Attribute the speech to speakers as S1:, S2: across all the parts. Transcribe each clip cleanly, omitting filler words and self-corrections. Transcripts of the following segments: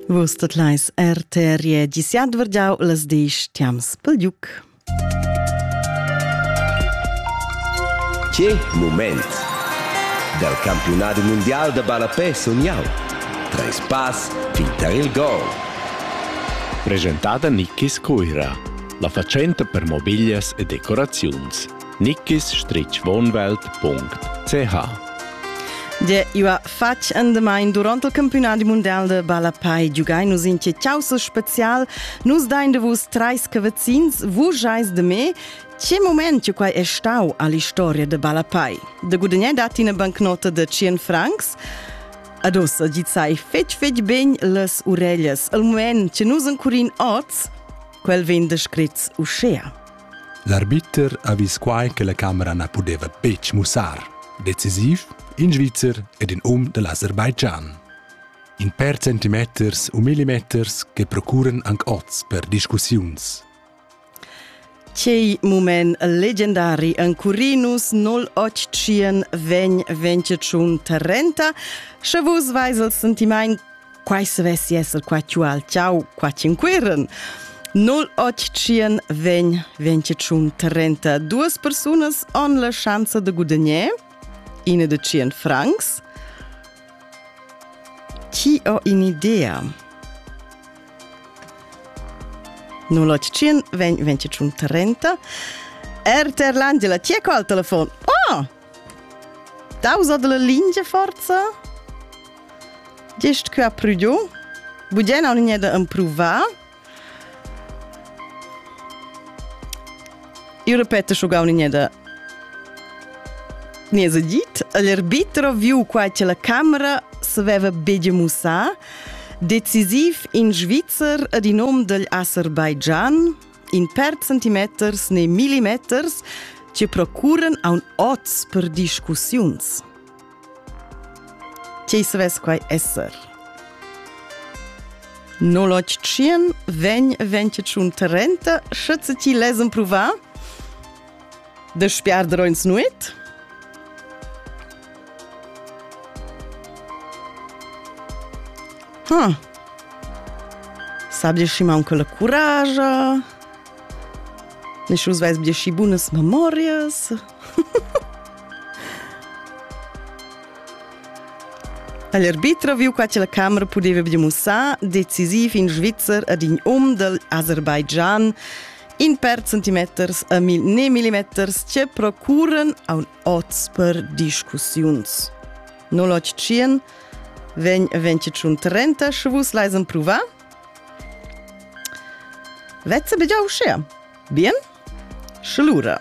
S1: Vus tatlais RTR gisiad vergiau las disch tiams pel giuc.
S2: Che moment del campionato mondial de balapè sognau. Tres pass finter il gol.
S3: Presentata Nickis Coira, la facenta per mobilias e decoraziuns. nickis-wohnwelt.ch.
S1: Io fac andamain durant il campionato mondial de balapai giugai nus in che ciausa special nus dain de vus trais cavazzins vus jais de me che moment che quai è stau all'istoria de balapai. De gudagnè dati una bancnota de 100 francs adossa gizai fetch ben les orellas al moment che nus ancurin oz quel ven descritz uscea.
S4: L'arbiter ha vis quai che la camera na pudeva pech musar, decisiv in Svizzer ed in dell'Azerbaijan. In per centimeters o millimeters che procuren anche oz per discussiuns.
S1: Cei moment legendari în curinus 0830 și vus vais al sentimain quai se vessi esser qua ciual ciao qua cinqueren 0830 duas personas on la chance de gudagnè ina de 100 francs. Chi ho in idea? 0830 Erterlangela, chi è qua al telefono? Oh! Tausa della linea forza? Gest qui a prudio? Budien ha un'idea da improva? Io ripeto sciuga un'idea da Niesa dit, l'arbitro viu qua che la camera s'aveva begia musa, decisiv in Svizzer ad in nom del Azerbaijan, in per centimeters ne millimeters, che procuren a un oz per discussiuns. Che s'aves quai esser? 0830 schätze ti lesen prova? De spiardero ins nuet? Sabe și mai încă la curajă. Nici nu vezi bine și bunas memorias. L'arbitro viu qua che la camera poteva bine musa decisiv in Svizzer ad in del Azerbaijan in per centimeters a ne millimeters che procuren a un oz per discussiuns. 0830 și vus laisen prova? Veți să begeau uscea. Bien? Și lura.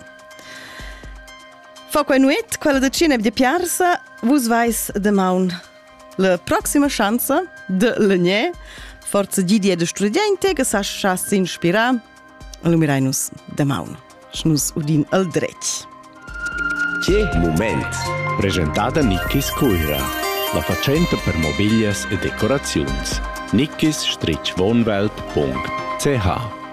S1: Fa quai nuet, quella de cine de piarsa, vus vais de maun la proxima chance de l'anè, forza gidie de studente, che sa se inspira, lumirai-nus de maun. Și nus udin al dreci.
S2: Che moment!
S3: Presentata Nickis Coira, la facenta per mobilias e decoraziuns. nickis-wohnwelt.ch